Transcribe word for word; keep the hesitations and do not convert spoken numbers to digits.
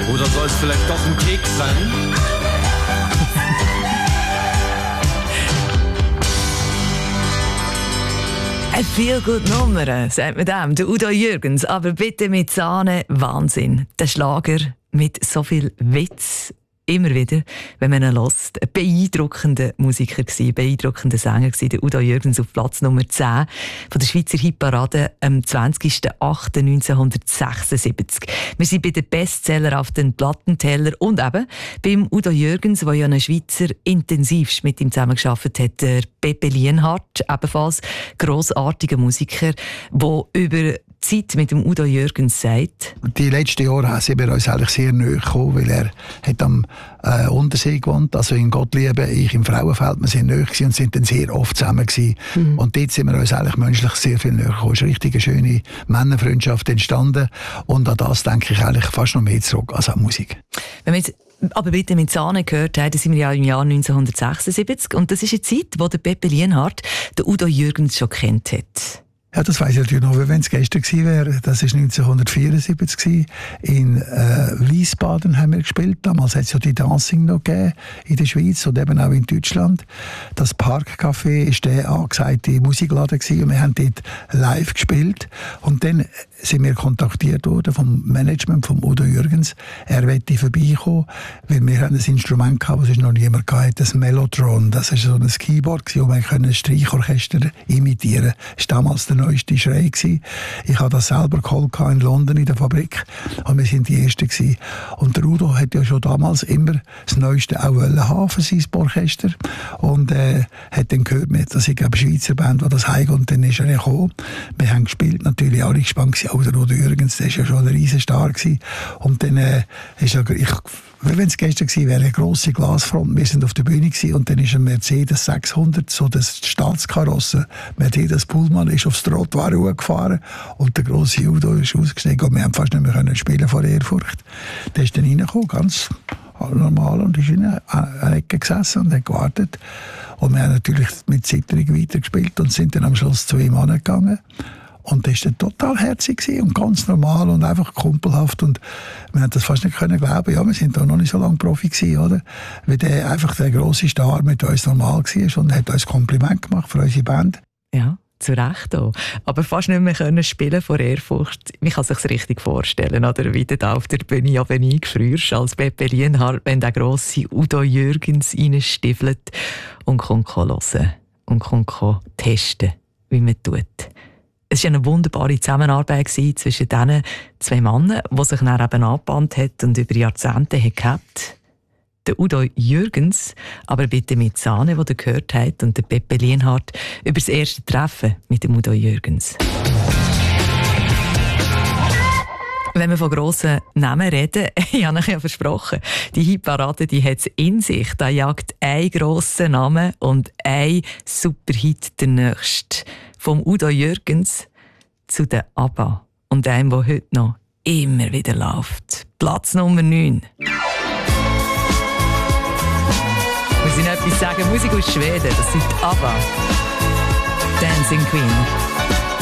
Oder soll es vielleicht doch ein Keks sein? Eine viel gute Nummer, sagt man dem, der Udo Jürgens. Aber bitte mit Sahne, Wahnsinn. Der Schlager mit so viel Witz. Immer wieder, wenn man ihn hört. Ein beeindruckender Musiker war, beeindruckender Sänger war, der Udo Jürgens auf Platz Nummer zehn von der Schweizer Hitparade am zwanzigsten achten neunzehnhundertsechsundsiebzig. Wir sind bei den Bestseller auf den Plattenteller und eben beim Udo Jürgens, der ja ein Schweizer intensivst mit ihm zusammengearbeitet hat, der Pepe Lienhardt, ebenfalls grossartiger Musiker, der über Zeit mit dem Udo Jürgens sagt. Die letzten Jahre sind wir uns eigentlich sehr nahe gekommen, weil er hat am äh, Untersee gewohnt, also in Gottlieben, ich im Frauenfeld. Wir sind nahe gewesen und sind dann sehr oft zusammen gewesen. Mhm. Und dort sind wir uns eigentlich menschlich sehr viel näher gekommen. Es ist eine richtig schöne Männerfreundschaft entstanden und an das denke ich eigentlich fast noch mehr zurück als an Musik. Wenn wir jetzt aber bitte mit Sahne gehört haben, sind wir ja im Jahr neunzehnhundertsechsundsiebzig und das ist eine Zeit, wo der Pepe Lienhardt den Udo Jürgens schon kennt hat. Ja, das weiss ich natürlich noch, wenn es gestern gewesen wäre. Das war neunzehnhundertvierundsiebzig gewesen. In äh, Wiesbaden haben wir gespielt. Damals hat es ja die Dancing noch gegeben in der Schweiz und eben auch in Deutschland. Das Parkcafé war der angesagte Musikladen gewesen und wir haben dort live gespielt. Und dann sind wir kontaktiert worden vom Management von Udo Jürgens. Er wollte vorbeikommen, weil wir haben ein Instrument gehabt, das noch niemand hatte, das Mellotron. Das war so ein Keyboard gewesen, wo man ein Streichorchester imitieren konnte. Das war damals der neueste Schrei gewesen. Ich habe das selber geholt in London in der Fabrik und wir sind die Ersten gewesen. Und der Udo hat ja schon damals immer das Neueste auch wollen haben für sein Orchester und äh, hat dann gehört, dass ich eine Schweizer Band, die das heim und dann ist er gekommen. Wir haben gespielt, natürlich alle gespannt gewesen. Auch der Udo Jürgens, der war ja schon ein riesen Star gewesen. Und dann äh, ist er, ich wenn es gestern gewesen wäre, eine grosse Glasfront. Wir sind auf der Bühne gewesen, und dann ist ein Mercedes sechshundert, so das Staatskarosse. Mercedes Pullman ist aufs Trottoir gefahren und der grosse Udo ist ausgestiegen und wir haben fast nicht mehr können spielen vor Ehrfurcht. Der ist dann reingekommen, ganz normal, und ist in einer Ecke gesessen und hat gewartet. Und wir haben natürlich mit Zitterung weitergespielt und sind dann am Schluss zu ihm angegangen. Und das war total herzig und ganz normal und einfach kumpelhaft. Und wir haben das fast nicht können glauben. Ja, wir sind da noch nicht so lange Profi gewesen, oder? Weil der einfach der grosse Star mit uns normal war und hat uns Kompliment gemacht für unsere Band. Ja, zu Recht auch. Aber fast nicht mehr können spielen vor Ehrfurcht. Man kann sich richtig vorstellen, oder? Wie du da auf der Bühne ja eingefrierst als Pepe Lienhardt, wenn der grosse Udo Jürgens reinstiefelt und kommt hören und kommt testen, wie man tut. Es war eine wunderbare Zusammenarbeit zwischen diesen zwei Männern, die sich dann eben angebahnt hat und über Jahrzehnte hat gehabt. Der Udo Jürgens, aber bitte mit Sahne, die ihr gehört habt, und der Pepe Lienhardt über das erste Treffen mit dem Udo Jürgens. Wenn wir von grossen Namen reden, ich habe euch ja versprochen, die Hitparade, die hat es in sich. Da jagt ein grosser Name und ein Superhit der nächste. Vom Udo Jürgens zu den ABBA. Und einem, der heute noch immer wieder läuft. Platz Nummer neun. Muss ich noch etwas sagen? Musik aus Schweden, das sind die ABBA. Dancing Queen.